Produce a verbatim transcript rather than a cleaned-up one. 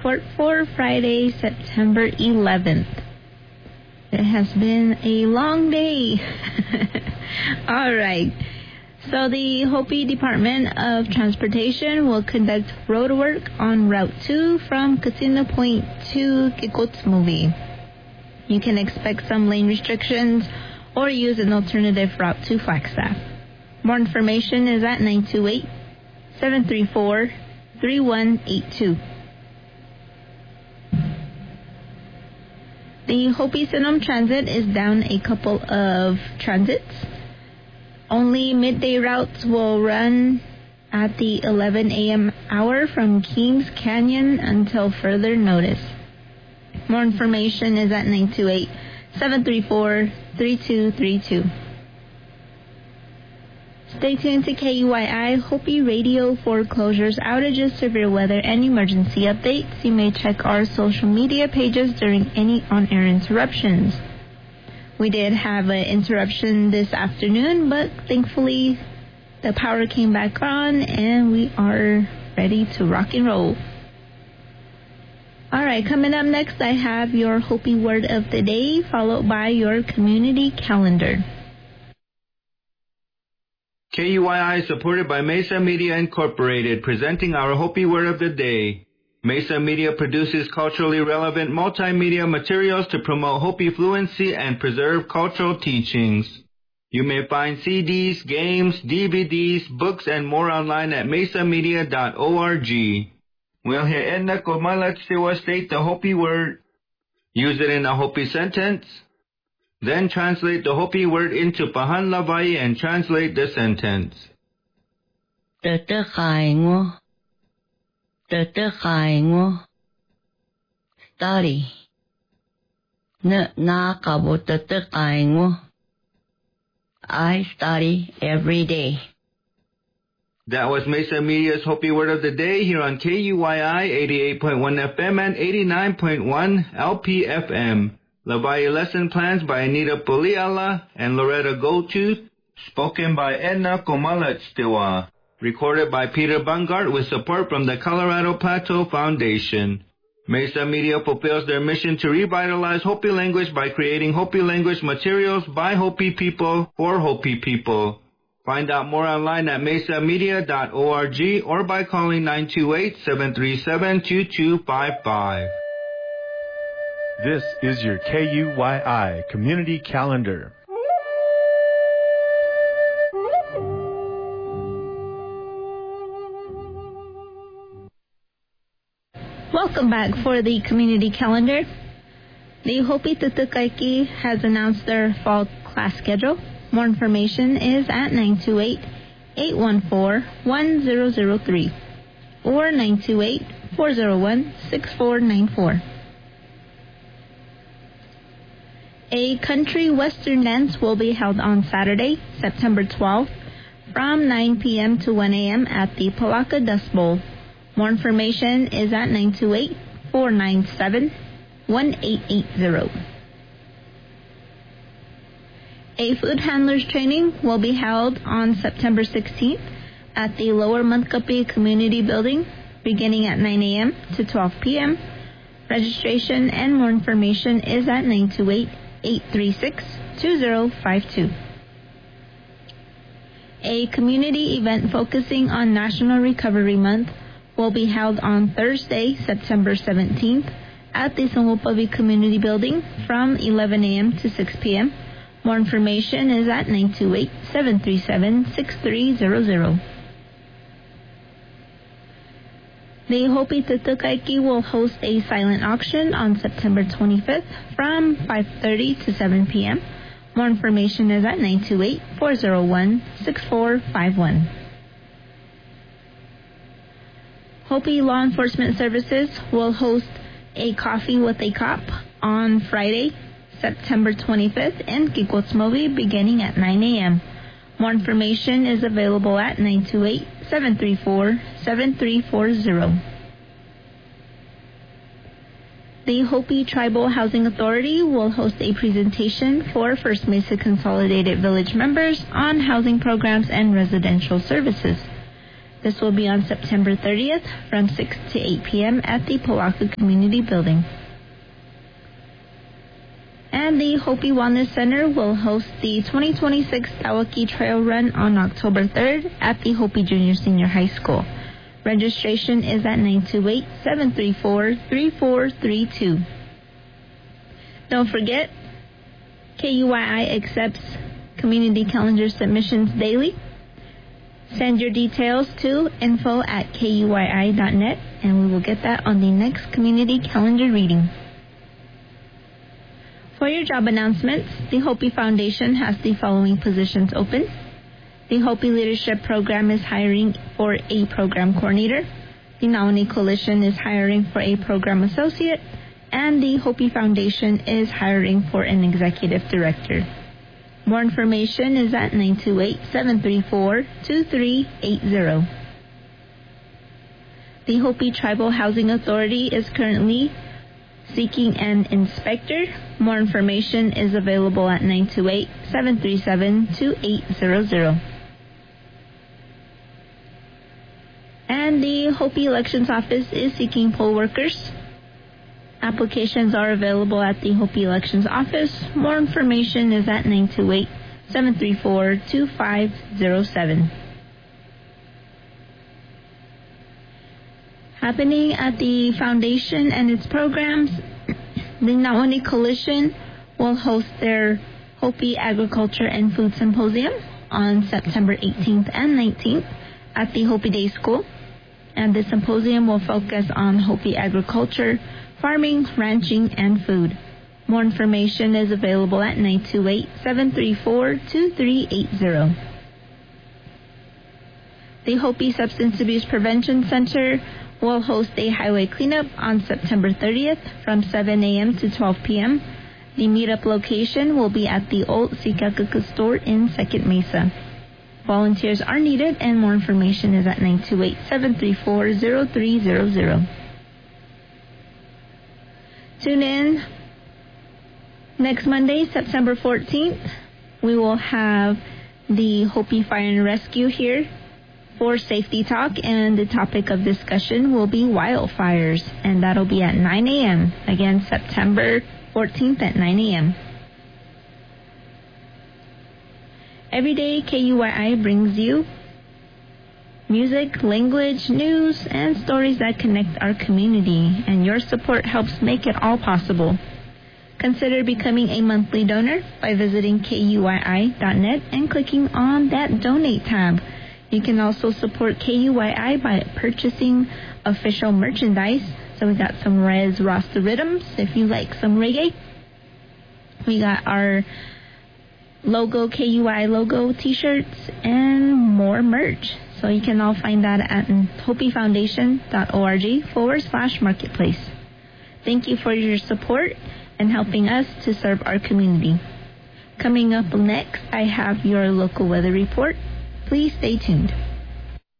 report for Friday, September eleventh. It has been a long day. All right. So the Hopi Department of Transportation will conduct road work on Route two from Casino Point to Kikotsmovie. You can expect some lane restrictions or use an alternative route to Flagstaff. More information is at nine two eight, seven three four, three one eight two. The Hopi Sinum Transit is down a couple of transits. Only midday routes will run at the eleven a.m. hour from Kings Canyon until further notice. More information is at nine two eight, seven three four, three two three two. Stay tuned to K U Y I Hopi Radio for closures, outages, severe weather, and emergency updates. You may check our social media pages during any on-air interruptions. We did have an interruption this afternoon, but thankfully the power came back on and we are ready to rock and roll. All right, coming up next, I have your Hopi Word of the Day, followed by your community calendar. K U I I is supported by Mesa Media Incorporated, presenting our Hopi Word of the Day. Mesa Media produces culturally relevant multimedia materials to promote Hopi fluency and preserve cultural teachings. You may find C Ds, games, D V Ds, books, and more online at mesa media dot org. We'll hear Edna Komalatstiwa state the Hopi word, use it in a Hopi sentence, then translate the Hopi word into Pahan Lavai and translate the sentence. Tatakaingo. Tatakaingo. Study. Na nakabo tatakaingo. I study every day. That was Mesa Media's Hopi Word of the Day here on K U Y I eighty-eight point one F M and eighty-nine point one L P F M. Lavai lesson plans by Anita Puliala and Loretta Goldtooth, spoken by Edna Komalatstiwa, recorded by Peter Bungart with support from the Colorado Plateau Foundation. Mesa Media fulfills their mission to revitalize Hopi language by creating Hopi language materials by Hopi people for Hopi people. Find out more online at mesa media dot org or by calling nine two eight, seven three seven, two two five five. This is your K U Y I Community Calendar. Welcome back for the community calendar. The Hopi Tutukaiki has announced their fall class schedule. More information is at nine two eight, eight one four, one zero zero three or nine two eight, four zero one, six four nine four. A country western dance will be held on Saturday, September twelfth, from nine p.m. to one a.m. at the Palaka Dust Bowl. More information is at nine two eight, four nine seven, one eight eight zero. A food handlers training will be held on September sixteenth at the Lower Montgomery Community Building, beginning at nine a.m. to twelve p.m. Registration and more information is at nine two eight, eight three six, two zero five two. A community event focusing on National Recovery Month will be held on Thursday, September seventeenth at the Sungupavi Community Building from eleven a.m. to six p.m. More information is at nine two eight, seven three seven, six three zero zero. The Hopi Tutukaiki will host a silent auction on September twenty-fifth from five thirty to seven p.m. More information is at nine two eight, four zero one, six four five one. Hopi Law Enforcement Services will host a Coffee with a Cop on Friday, September twenty-fifth in Kikotsmovie beginning at nine a.m. More information is available at nine two eight, seven three four, seven three four zero. The Hopi Tribal Housing Authority will host a presentation for First Mesa Consolidated Village members on housing programs and residential services. This will be on September thirtieth from six to eight p.m. at the Polaco Community Building. And the Hopi Wellness Center will host the twenty twenty-six Tawaki Trail Run on October third at the Hopi Junior Senior High School. Registration is at nine two eight, seven three four, three four three two. Don't forget, K U Y I accepts community calendar submissions daily. Send your details to info at K U Y I dot net and we will get that on the next community calendar reading. For your job announcements, the Hopi Foundation has the following positions open. The Hopi Leadership Program is hiring for a program coordinator. The Naoni Coalition is hiring for a program associate. And the Hopi Foundation is hiring for an executive director. More information is at nine two eight, seven three four, two three eight zero. The Hopi Tribal Housing Authority is currently seeking an inspector. More information is available at nine two eight, seven three seven, two eight zero zero. And the Hopi Elections Office is seeking poll workers. Applications are available at the Hopi Elections Office. More information is at nine two eight, seven three four, two five zero seven. Happening at the foundation and its programs, the Naoni Coalition will host their Hopi Agriculture and Food Symposium on September eighteenth and nineteenth at the Hopi Day School. And the symposium will focus on Hopi agriculture, farming, ranching, and food. More information is available at nine two eight, seven three four, two three eight zero. The Hopi Substance Abuse Prevention Center will host a highway cleanup on September thirtieth from seven a.m. to twelve p.m. The meetup location will be at the old Sikakaka store in Second Mesa. Volunteers are needed and more information is at nine two eight, seven three four, zero three zero zero. Tune in next Monday, September fourteenth. We will have the Hopi Fire and Rescue here for Safety Talk, and the topic of discussion will be wildfires, and that'll be at nine a.m. Again, September fourteenth at nine a.m. Every day, K U Y I brings you music, language, news, and stories that connect our community, and your support helps make it all possible. Consider becoming a monthly donor by visiting K U Y I dot net and clicking on that Donate tab. You can also support K U Y I by purchasing official merchandise. So we got some Rez Rasta Rhythms if you like some reggae. We got our logo, K U I logo t-shirts, and more merch. So you can all find that at hopi foundation dot org forward slash marketplace. Thank you for your support and helping us to serve our community. Coming up next, I have your local weather report. Please stay tuned.